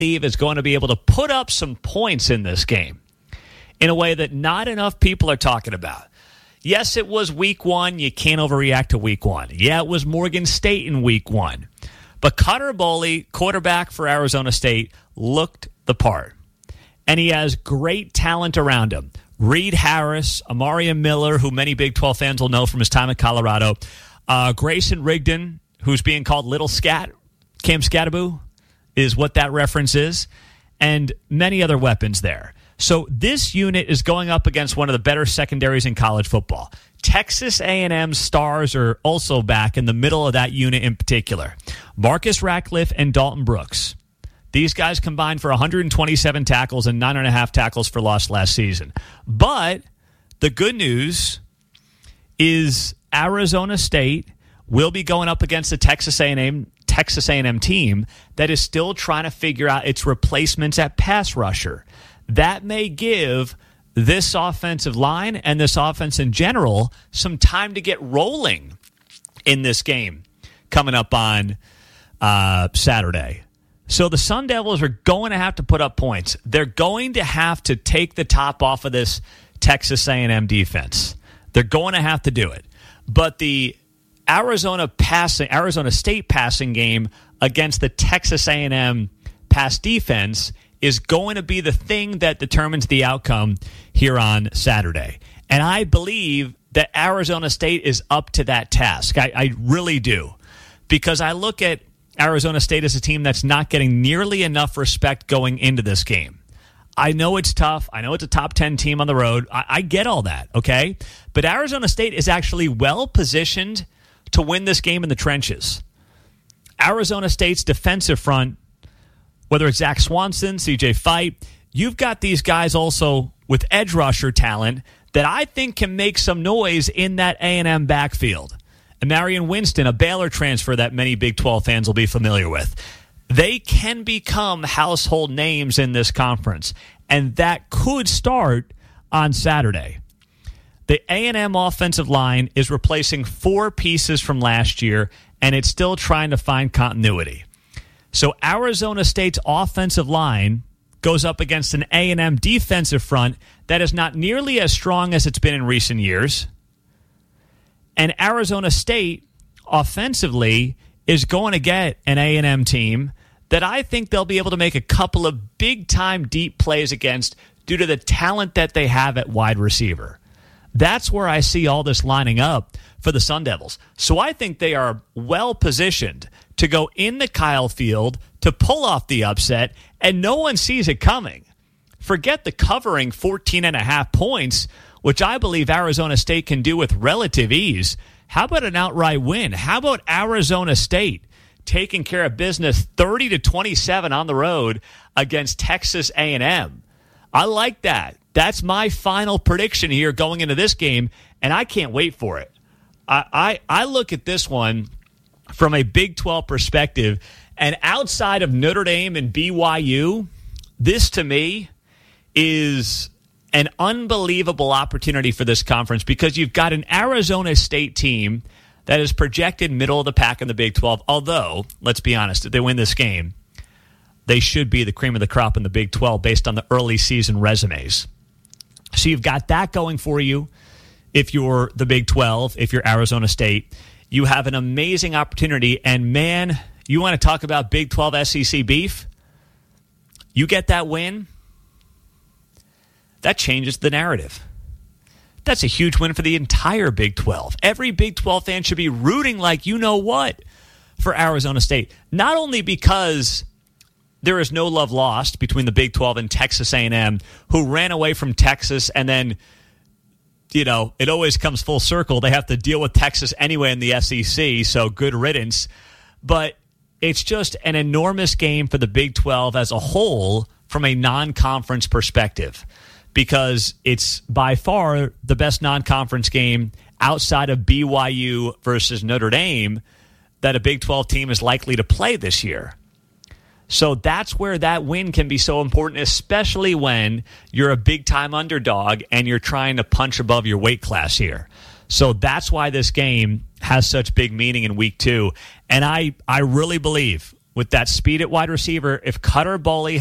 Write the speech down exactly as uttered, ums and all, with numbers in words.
believe is going to be able to put up some points in this game in a way that not enough people are talking about. Yes, it was week one. You can't overreact to week one. Yeah, it was Morgan State in week one. But Cutter Boley, quarterback for Arizona State, looked the part. And he has great talent around him. Reed Harris, Amarian Miller, who many Big twelve fans will know from his time at Colorado. Uh, Grayson Rigdon, who's being called Little Scat. Cam Scataboo is what that reference is. And many other weapons there. So this unit is going up against one of the better secondaries in college football. Texas A and M stars are also back in the middle of that unit in particular. Marcus Ratcliffe and Dalton Brooks. These guys combined for one hundred twenty-seven tackles and nine and a half tackles for loss last season. But the good news is Arizona State will be going up against the Texas A and M Texas A and M team that is still trying to figure out its replacements at pass rusher. That may give this offensive line and this offense in general some time to get rolling in this game coming up on uh, Saturday. So the Sun Devils are going to have to put up points. They're going to have to take the top off of this Texas A and M defense. They're going to have to do it. But the Arizona passing, Arizona State passing game against the Texas A and M pass defense is going to be the thing that determines the outcome here on Saturday. And I believe that Arizona State is up to that task. I, I really do. Because I look at Arizona State as a team that's not getting nearly enough respect going into this game. I know it's tough. I know it's a top ten team on the road. I, I get all that, okay? But Arizona State is actually well-positioned to win this game in the trenches. Arizona State's defensive front, whether it's Zach Swanson, C J Fight, you've got these guys also with edge rusher talent that I think can make some noise in that A and M backfield. And Marion Winston, a Baylor transfer that many Big twelve fans will be familiar with. They can become household names in this conference, and that could start on Saturday. The A and M offensive line is replacing four pieces from last year, and it's still trying to find continuity. So Arizona State's offensive line goes up against an A and M defensive front that is not nearly as strong as it's been in recent years. And Arizona State, offensively, is going to get an A and M team that I think they'll be able to make a couple of big-time deep plays against due to the talent that they have at wide receiver. That's where I see all this lining up for the Sun Devils. So I think they are well-positioned to go in the Kyle Field to pull off the upset, and no one sees it coming. Forget the covering fourteen and a half points, which I believe Arizona State can do with relative ease. How about an outright win? How about Arizona State taking care of business thirty to twenty-seven on the road against Texas A and M? I like that. That's my final prediction here going into this game, and I can't wait for it. I, I, I look at this one from a Big twelve perspective, and outside of Notre Dame and B Y U, this to me is an unbelievable opportunity for this conference because you've got an Arizona State team that is projected middle of the pack in the Big twelve, although, let's be honest, if they win this game, they should be the cream of the crop in the Big twelve based on the early season resumes. So you've got that going for you if you're the Big twelve, if you're Arizona State. You have an amazing opportunity, and man, you want to talk about Big twelve S E C beef? You get that win, that changes the narrative. That's a huge win for the entire Big twelve. Every Big twelve fan should be rooting like you know what for Arizona State. Not only because there is no love lost between the Big twelve and Texas A and M, who ran away from Texas, and then, you know, it always comes full circle. They have to deal with Texas anyway in the S E C, so good riddance. But it's just an enormous game for the Big twelve as a whole from a non-conference perspective, because it's by far the best non-conference game outside of B Y U versus Notre Dame that a Big twelve team is likely to play this year. So that's where that win can be so important, especially when you're a big-time underdog and you're trying to punch above your weight class here. So that's why this game has such big meaning in week two. And I, I really believe with that speed at wide receiver, if Cutter Boley